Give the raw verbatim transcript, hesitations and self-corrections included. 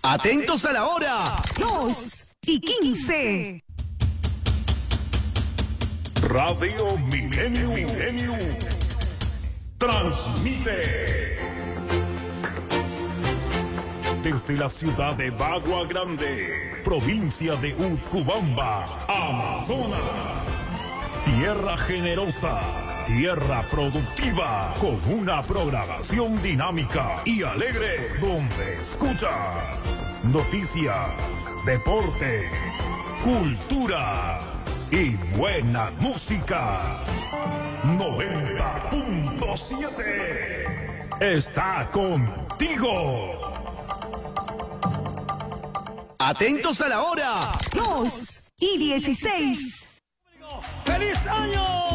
Atentos a la hora. Dos y quince. Radio Milenio, Milenio transmite desde la ciudad de Bagua Grande, provincia de Utcubamba, Amazonas. Tierra generosa, tierra productiva, con una programación dinámica y alegre, donde escuchas noticias, deporte, cultura y buena música. noventa punto siete está contigo. Atentos a la hora. Dos y dieciséis. ¡Feliz año!